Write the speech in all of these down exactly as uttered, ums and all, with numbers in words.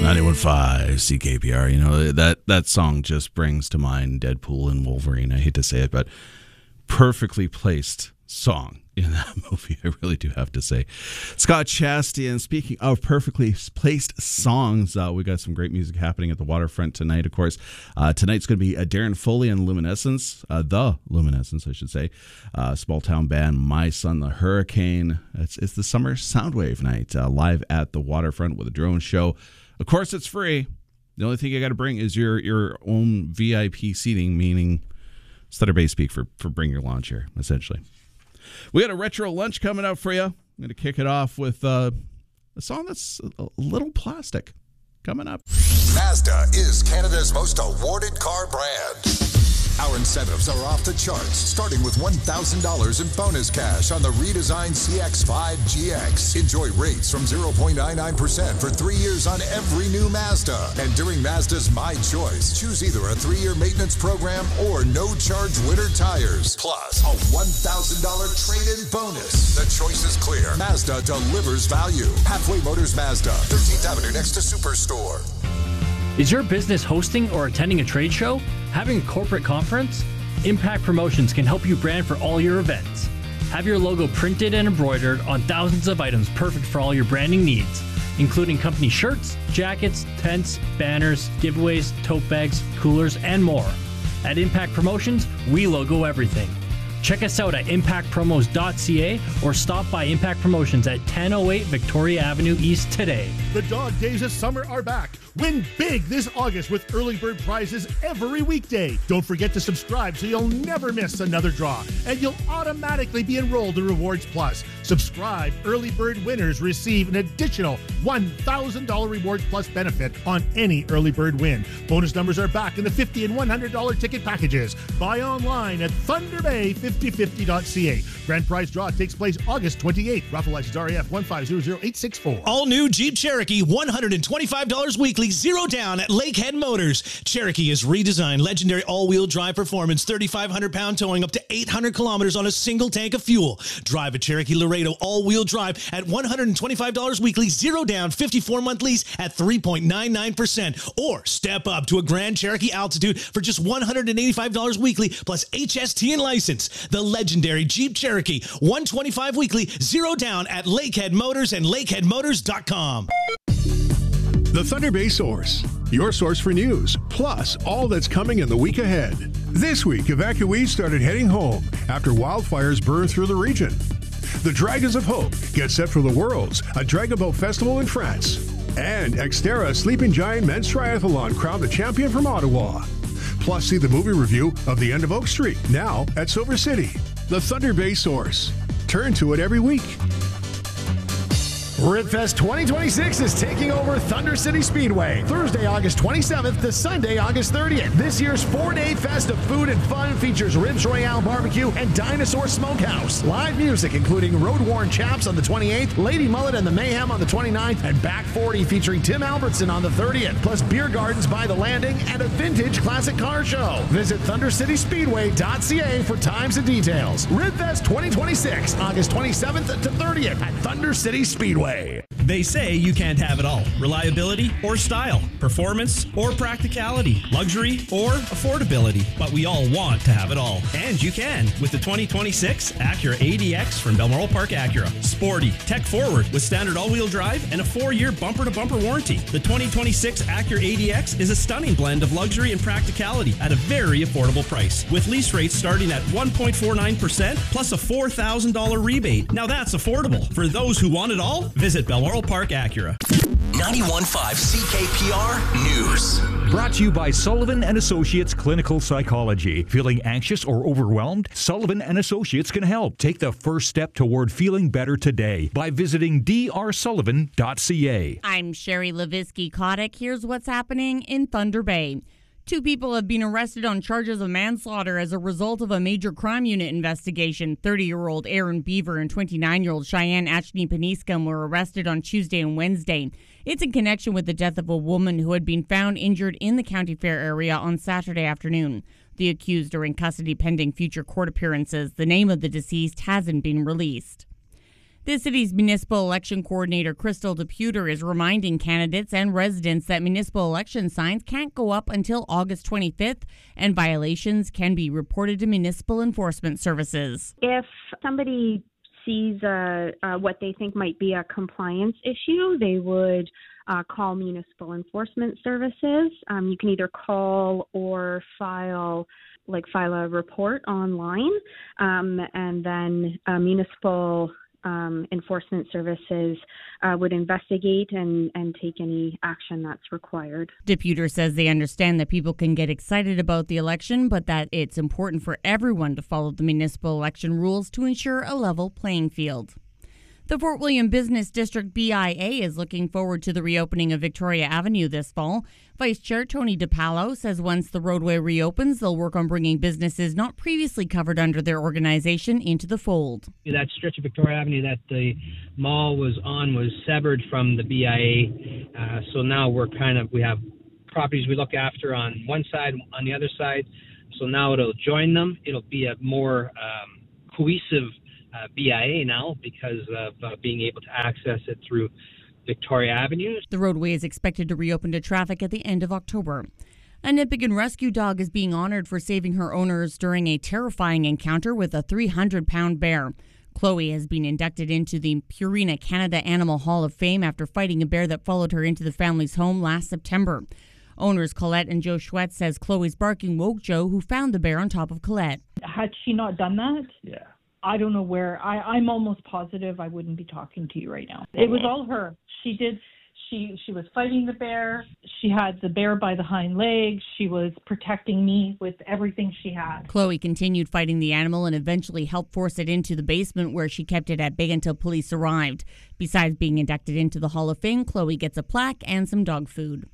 ninety-one point five C K P R. You know, that, that song just brings to mind Deadpool and Wolverine. I hate to say it, but perfectly placed song in that movie, I really do have to say. Scott Chastian, speaking of perfectly placed songs, uh, we got some great music happening at the Waterfront tonight, of course. Uh, tonight's going to be uh, Darren Foley and Luminescence, uh, the Luminescence, I should say. Uh, small town band, My Son the Hurricane. It's, it's the Summer Soundwave night, uh, live at the Waterfront with a drone show. Of course, it's free. The only thing you got to bring is your, your own V I P seating, meaning Thunder Bay speak for, for bring your lawn chair, essentially. We got a retro lunch coming up for you. I'm going to kick it off with uh, a song that's a little plastic. Coming up. Mazda is Canada's most awarded car brand. Our incentives are off the charts, starting with one thousand dollars in bonus cash on the redesigned C X five G X. Enjoy rates from zero point nine nine percent for three years on every new Mazda. And during Mazda's My Choice, choose either a three-year maintenance program or no-charge winter tires. Plus, a one thousand dollars trade-in bonus. The choice is clear. Mazda delivers value. Halfway Motors Mazda, thirteenth Avenue next to Superstore. Is your business hosting or attending a trade show? Having a corporate conference? Impact Promotions can help you brand for all your events. Have your logo printed and embroidered on thousands of items perfect for all your branding needs, including company shirts, jackets, tents, banners, giveaways, tote bags, coolers, and more. At Impact Promotions, we logo everything. Check us out at impact promos dot c a or stop by Impact Promotions at ten oh eight Victoria Avenue East today. The dog days of summer are back. Win big this August with early bird prizes every weekday. Don't forget to subscribe so you'll never miss another draw, and you'll automatically be enrolled in Rewards Plus. Subscribe early bird winners receive an additional one thousand dollars Rewards Plus benefit on any early bird win. Bonus numbers are back in the fifty dollars and one hundred dollars ticket packages. Buy online at thunder bay fifty fifty dot c a. Grand prize draw takes place August twenty-eighth. Raffle license R A F one five zero zero eight six four. All new Jeep Cherokee, one hundred twenty-five dollars weekly, zero down at Lakehead Motors. Cherokee is redesigned, legendary all-wheel drive performance, thirty-five hundred pound towing, up to eight hundred kilometers on a single tank of fuel. Drive a Cherokee Laredo all-wheel drive at one hundred twenty-five dollars weekly, zero down, fifty-four month lease at three point nine nine percent. Or step up to a Grand Cherokee Altitude for just one hundred eighty-five dollars weekly plus H S T and license. The legendary Jeep Cherokee, one hundred twenty-five weekly, zero down at Lakehead Motors and lakehead motors dot com. The Thunder Bay Source, your source for news, plus all that's coming in the week ahead. This week, evacuees started heading home after wildfires burned through the region. The Dragons of Hope get set for the Worlds, a Dragon Boat Festival in France. And Xterra Sleeping Giant Men's Triathlon crowned the champion from Ottawa. Plus, see the movie review of The End of Oak Street, now at Silver City. The Thunder Bay Source. Turn to it every week. RibFest twenty twenty-six is taking over Thunder City Speedway, Thursday, August twenty-seventh to Sunday, August thirtieth. This year's four-day fest of food and fun features Ribs Royale Barbecue and Dinosaur Smokehouse. Live music including Road Worn Chaps on the twenty-eighth, Lady Mullet and the Mayhem on the twenty-ninth, and Back forty featuring Tim Albertson on the thirtieth, plus beer gardens by the landing and a vintage classic car show. Visit thunder city speedway dot c a for times and details. RibFest twenty twenty-six, August twenty-seventh to thirtieth at Thunder City Speedway. They say you can't have it all. Reliability or style, performance or practicality, luxury or affordability. But we all want to have it all. And you can with the twenty twenty-six Acura A D X from Balmoral Park Acura. Sporty, tech forward with standard all-wheel drive and a four-year bumper-to-bumper warranty. The twenty twenty-six Acura A D X is a stunning blend of luxury and practicality at a very affordable price, with lease rates starting at one point four nine percent plus a four thousand dollars rebate. Now that's affordable. For those who want it all, visit Balmoral Park Acura. ninety-one point five C K P R News. Brought to you by Sullivan and Associates Clinical Psychology. Feeling anxious or overwhelmed? Sullivan and Associates can help. Take the first step toward feeling better today by visiting d r sullivan dot c a. I'm Sherry Levisky-Kotick. Here's what's happening in Thunder Bay. Two people have been arrested on charges of manslaughter as a result of a major crime unit investigation. thirty-year-old Aaron Beaver and twenty-nine-year-old Cheyenne Achny Paniscum were arrested on Tuesday and Wednesday. It's in connection with the death of a woman who had been found injured in the County Fair area on Saturday afternoon. The accused are in custody pending future court appearances. The name of the deceased hasn't been released. The city's municipal election coordinator, Crystal DePuter, is reminding candidates and residents that municipal election signs can't go up until August twenty-fifth, and violations can be reported to municipal enforcement services. If somebody sees uh, uh, what they think might be a compliance issue, they would uh, call municipal enforcement services. Um, you can either call or file like file a report online, um, and then uh, municipal Um, enforcement services uh, would investigate and, and take any action that's required. DePuter says they understand that people can get excited about the election, but that it's important for everyone to follow the municipal election rules to ensure a level playing field. The Fort William Business District B I A is looking forward to the reopening of Victoria Avenue this fall. Vice Chair Tony DePalo says once the roadway reopens, they'll work on bringing businesses not previously covered under their organization into the fold. That stretch of Victoria Avenue that the mall was on was severed from the B I A. Uh, so now we're kind of, we have properties we look after on one side, on the other side. So now it'll join them. It'll be a more um, cohesive Uh, B I A now because of uh, being able to access it through Victoria Avenue. The roadway is expected to reopen to traffic at the end of October. A Nipissing rescue dog is being honored for saving her owners during a terrifying encounter with a three hundred pound bear. Chloe has been inducted into the Purina Canada Animal Hall of Fame after fighting a bear that followed her into the family's home last September. Owners Colette and Joe Schwetz says Chloe's barking woke Joe, who found the bear on top of Colette. Had she not done that? Yeah. I don't know where. I, I'm almost positive I wouldn't be talking to you right now. It was all her. She did. She she was fighting the bear. She had the bear by the hind legs. She was protecting me with everything she had. Chloe continued fighting the animal and eventually helped force it into the basement where she kept it at bay until police arrived. Besides being inducted into the Hall of Fame, Chloe gets a plaque and some dog food.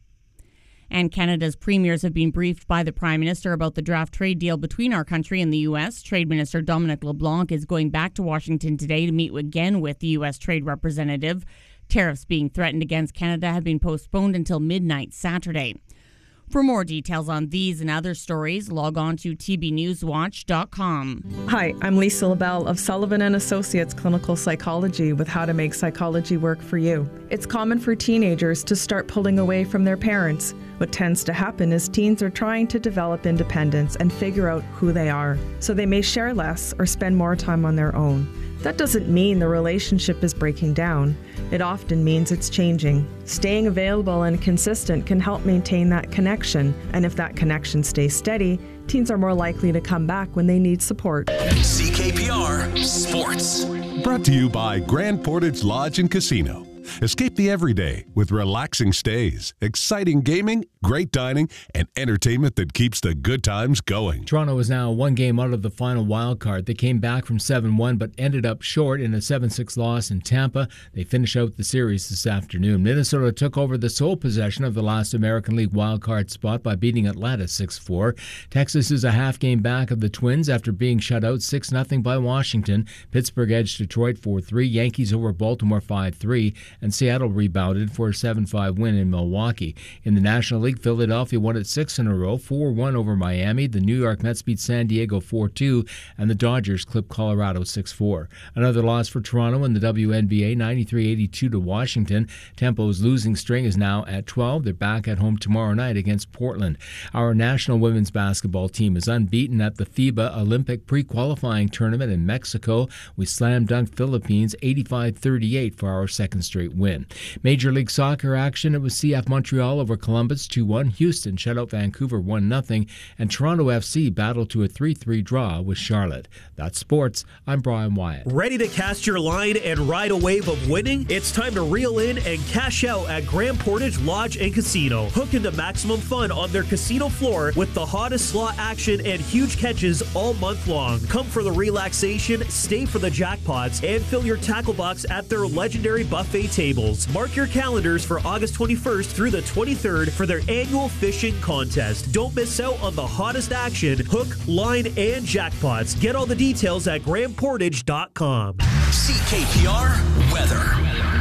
And Canada's premiers have been briefed by the Prime Minister about the draft trade deal between our country and the U S. Trade Minister Dominic LeBlanc is going back to Washington today to meet again with the U S Trade Representative. Tariffs being threatened against Canada have been postponed until midnight Saturday. For more details on these and other stories, log on to t b news watch dot com. Hi, I'm Lisa LaBelle of Sullivan and Associates Clinical Psychology with how to make psychology work for you. It's common for teenagers to start pulling away from their parents. What tends to happen is teens are trying to develop independence and figure out who they are, so they may share less or spend more time on their own. That doesn't mean the relationship is breaking down. It often means it's changing. Staying available and consistent can help maintain that connection, and if that connection stays steady, teens are more likely to come back when they need support. C K P R Sports. Brought to you by Grand Portage Lodge and Casino. Escape the everyday with relaxing stays, exciting gaming, great dining, and entertainment that keeps the good times going. Toronto is now one game out of the final wild card. They came back from seven one but ended up short in a seven six loss in Tampa. They finish out the series this afternoon. Minnesota took over the sole possession of the last American League wild card spot by beating Atlanta six four. Texas is a half game back of the Twins after being shut out six nothing by Washington. Pittsburgh edged Detroit four three. Yankees over Baltimore five three. And Seattle rebounded for a seven five win in Milwaukee. In the National League, Philadelphia won it six in a row, four one over Miami. The New York Mets beat San Diego four two, and the Dodgers clipped Colorado six four. Another loss for Toronto in the W N B A, ninety-three eighty-two to Washington. Tempo's losing string is now at twelve. They're back at home tomorrow night against Portland. Our national women's basketball team is unbeaten at the FIBA Olympic pre-qualifying tournament in Mexico. We slam dunked Philippines eighty-five thirty-eight for our second straight win. Major League Soccer action, it was C F Montreal over Columbus two one. Houston shut out Vancouver one nothing. And Toronto F C battled to a three three draw with Charlotte. That's sports. I'm Brian Wyatt. Ready to cast your line and ride a wave of winning? It's time to reel in and cash out at Grand Portage Lodge and Casino. Hook into maximum fun on their casino floor with the hottest slot action and huge catches all month long. Come for the relaxation, stay for the jackpots, and fill your tackle box at their legendary buffet tables. Mark your calendars for August twenty-first through the twenty-third for their annual fishing contest. Don't miss out on the hottest action, hook, line, and jackpots. Get all the details at grand portage dot com. C K P R weather.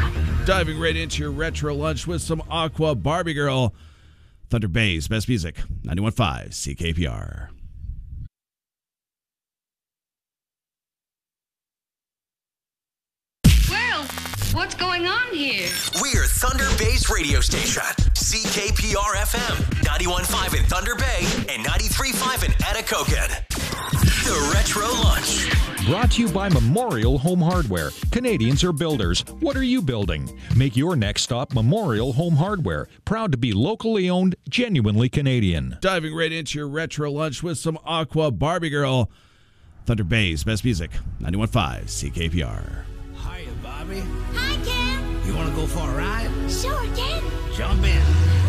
Diving right into your retro lunch with some Aqua Barbie Girl. Thunder Bay's best music, ninety-one point five C K P R. Where What's going on here? We're Thunder Bay's radio station. C K P R F M, ninety-one point five in Thunder Bay and ninety-three point five in Anacogan. The Retro Lunch. Brought to you by Memorial Home Hardware. Canadians are builders. What are you building? Make your next stop Memorial Home Hardware. Proud to be locally owned, genuinely Canadian. Diving right into your Retro Lunch with some Aqua Barbie Girl. Thunder Bay's best music, ninety-one point five C K P R. Hiya, Bobby. Hi, Ken. You want to go for a ride? Sure, Ken. Jump in.